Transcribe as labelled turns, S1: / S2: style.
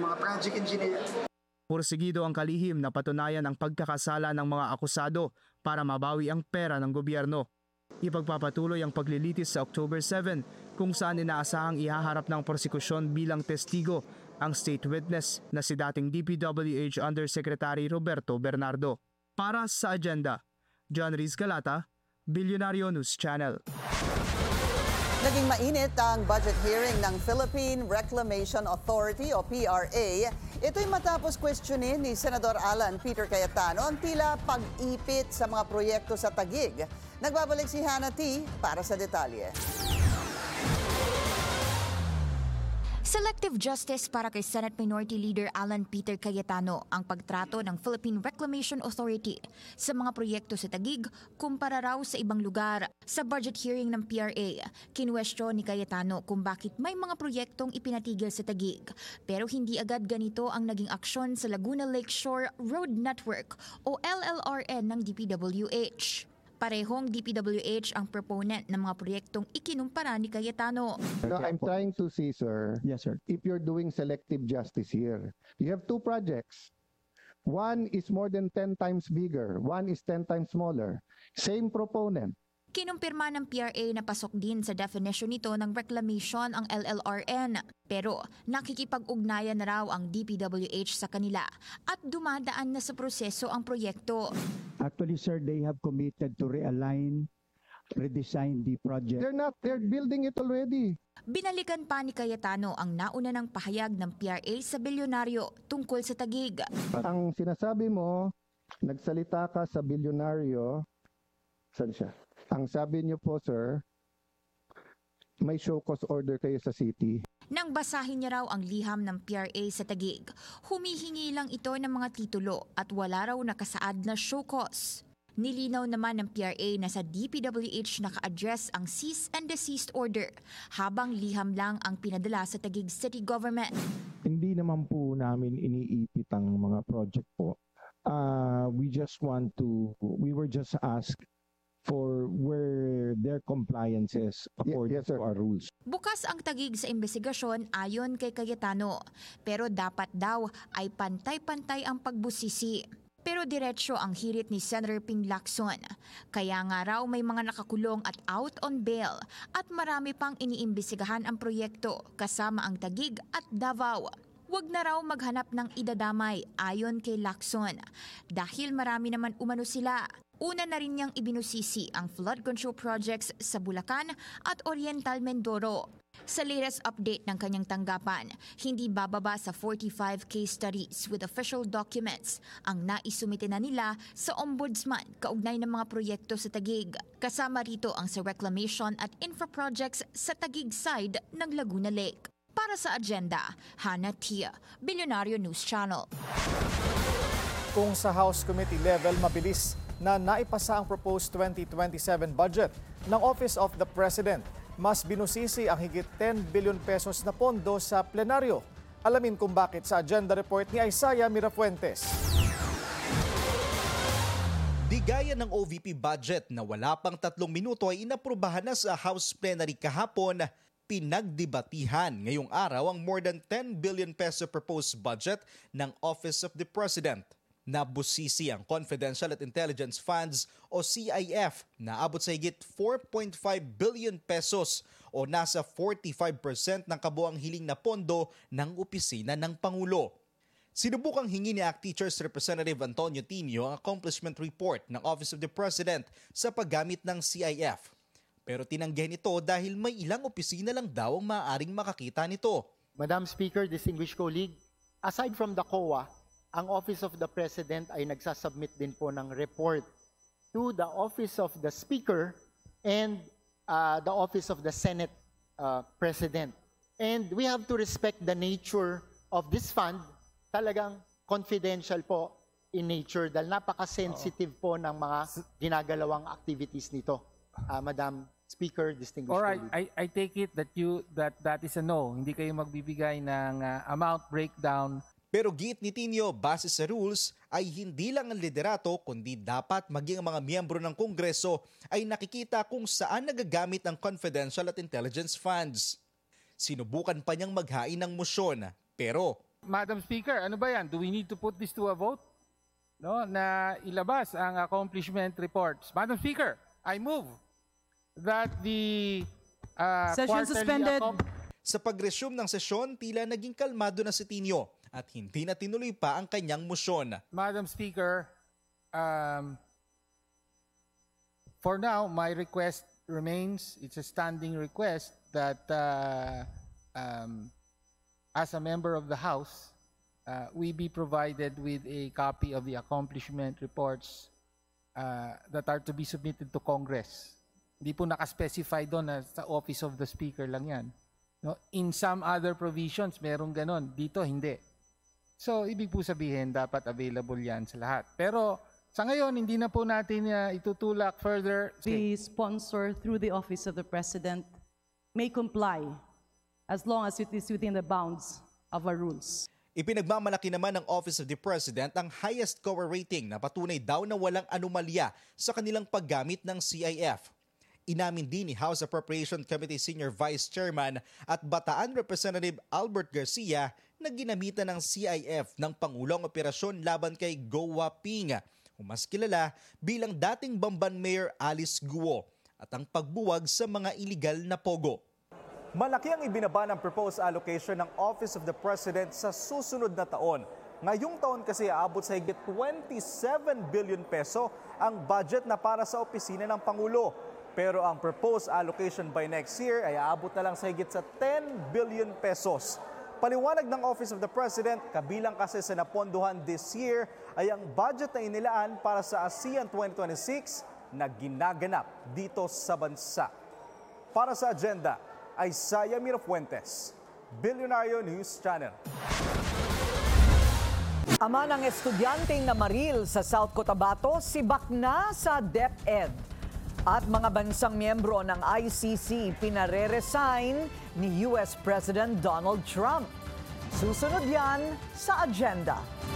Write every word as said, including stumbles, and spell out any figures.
S1: mga project engineer.
S2: Porsigido ang kalihim na patunayan ang pagkakasala ng mga akusado para mabawi ang pera ng gobyerno. Ipagpapatuloy ang paglilitis sa October seven kung saan inaasahang ihaharap ng prosekusyon bilang testigo ang state witness na si dating D P W H Undersecretary Roberto Bernardo. Para sa agenda, John Riz Galata, Bilyonaryo News Channel.
S3: Naging mainit ang budget hearing ng Philippine Reclamation Authority o P R A. Ito'y matapos questionin ni Senador Alan Peter Cayetano ang tila pag-ipit sa mga proyekto sa Taguig. Nagbabalik si Hannah T. para sa detalye.
S4: Selective justice para kay Senate Minority Leader Alan Peter Cayetano ang pagtrato ng Philippine Reclamation Authority sa mga proyekto sa Taguig kumpara raw sa ibang lugar. Sa budget hearing ng P R A, kinwestiyon ni Cayetano kung bakit may mga proyektong ipinatigil sa Taguig pero hindi agad ganito ang naging aksyon sa Laguna Lakeshore Road Network o L L R N ng D P W H. Parehong D P W H ang proponent ng mga proyektong ikinumpara ni Cayetano.
S5: No, I'm trying to see, sir,
S6: Yes, sir.
S5: if you're doing selective justice here. You have two projects. One is more than ten times bigger. One is ten times smaller. Same proponent.
S4: Kinumpirma ng P R A na pasok din sa definition nito ng reclamation ang L L R N. Pero nakikipag-ugnayan na raw ang D P W H sa kanila at dumadaan na sa proseso ang proyekto.
S6: Actually, sir, they have committed to realign, redesign the project.
S5: They're not, they're building it already.
S4: Binalikan pa ni Cayetano ang nauna ng pahayag ng P R A sa Bilyonaryo tungkol sa Taguig.
S5: Ang sinasabi mo, nagsalita ka sa bilyonaryo, saan siya? Ang sabi niyo po, sir, may show cause order kayo sa city.
S4: Nang basahin niya raw ang liham ng P R A sa Taguig, humihingi lang ito ng mga titulo at wala raw nakasaad na show cause. Nilinaw naman ng P R A na sa D P W H naka-address ang cease and desist order habang liham lang ang pinadala sa Taguig City Government.
S7: Hindi naman po namin iniipit ang mga project po. Uh, we just want to, we were just asked for where their compliance is according
S5: Yes, yes, sir.
S7: to our rules.
S4: Bukas ang Taguig sa investigasyon ayon kay Cayetano, pero dapat daw ay pantay-pantay ang pagbusisi. Pero diretsyo ang hirit ni Senator Ping Lacson. Kaya nga raw may mga nakakulong at out on bail at marami pang iniimbestigahan ang proyekto kasama ang Taguig at Davao. Huwag na raw maghanap ng idadamay ayon kay Lacson dahil marami naman umano sila. Una na rin niyang ibinusisi ang flood control projects sa Bulacan at Oriental Mindoro. Sa latest update ng kanyang tanggapan, hindi bababa sa forty-five case studies with official documents ang naisumite na nila sa Ombudsman kaugnay ng mga proyekto sa Taguig. Kasama rito ang sa reclamation at infra projects sa Taguig side ng Laguna Lake. Para sa agenda, Hannah Tia, Bilyonaryo News Channel.
S8: Kung sa House Committee level mabilis na naipasa ang proposed twenty twenty-seven budget ng Office of the President, mas binusisi ang higit ten billion pesos na pondo sa plenaryo. Alamin kung bakit sa agenda report ni Isaiah Mirafuentes.
S9: Di gaya ng O V P budget na wala pang tatlong minuto ay inaprubahan na sa House Plenary kahapon, pinagdebatihan ngayong araw ang more than ten billion peso proposed budget ng Office of the President. Nabusisi ang Confidential at Intelligence Funds o C I F na abot sa higit four point five billion pesos o nasa forty-five percent ng kabuang hiling na pondo ng opisina ng Pangulo. Sinubukang hingi ni A C T Teachers Representative Antonio Tinio ang accomplishment report ng Office of the President sa paggamit ng C I F. Pero tinanggihan ito dahil may ilang opisina lang daw ang maaaring makakita nito.
S10: Madam Speaker, distinguished colleague, aside from the C O A, ang Office of the President ay nagsasubmit din po ng report to the Office of the Speaker and uh, the Office of the Senate uh, President. And we have to respect the nature of this fund. Talagang confidential po in nature dahil napaka-sensitive po ng mga ginagalawang activities nito. Uh, Madam Speaker, distinguished
S11: All right,
S10: colleague.
S11: I, I take it that you that that is a no. Hindi kayo magbibigay ng uh, amount breakdown.
S9: Pero giit ni Tinio, base sa rules, ay hindi lang ang liderato kundi dapat maging ang mga miyembro ng Kongreso ay nakikita kung saan nagagamit ang confidential at intelligence funds. Sinubukan pa niyang maghain ng motion, pero
S11: Madam Speaker, ano ba yan? Do we need to put this to a vote? No, na ilabas ang accomplishment reports. Madam Speaker, I move that the uh,
S1: Session
S11: quarterly
S1: suspended.
S11: accom-
S9: Sa pag-resume ng sesyon, tila naging kalmado na si Tinio at hindi na tinuloy pa ang kanyang motion.
S11: Madam Speaker, um, for now, my request remains, it's a standing request that uh, um, as a member of the House, uh, we be provided with a copy of the accomplishment reports uh, that are to be submitted to Congress. Hindi po nakaspecify doon na sa Office of the Speaker lang yan. No? In some other provisions, merong ganon. Dito, hindi. So, ibig po sabihin, dapat available yan sa lahat. Pero, sa ngayon, hindi na po natin uh, itutulak further.
S1: The sponsor through the Office of the President may comply as long as it is within the bounds of our rules.
S9: Ipinagmamalaki naman ng Office of the President ang highest C O A rating na patunay daw na walang anomalya sa kanilang paggamit ng C I F. Inamin din ni House Appropriation Committee Senior Vice Chairman at Bataan Representative Albert Garcia na ginamitan ng C I F ng Pangulong Operasyon laban kay Go Waping, o mas kilala bilang dating Bamban Mayor Alice Guo, at ang pagbuwag sa mga iligal na pogo. Malaki ang ibinaba ng proposed allocation ng Office of the President sa susunod na taon. Ngayong taon kasi aabot sa higit twenty-seven billion peso ang budget na para sa opisina ng Pangulo. Pero ang proposed allocation by next year ay aabot na lang sa higit sa ten billion pesos. Paliwanag ng Office of the President, kabilang kasi sa napondohan this year ay ang budget na inilaan para sa ASEAN twenty twenty-six na ginaganap dito sa bansa. Para sa agenda, Isaiah Mirafuentes, Billionario News Channel.
S12: Ama ng estudyanteng namaril sa South Cotabato, sibak na sa DepEd. At mga bansang miyembro ng I C C pinare-resign ni U S President Donald Trump. Susunod yan sa agenda.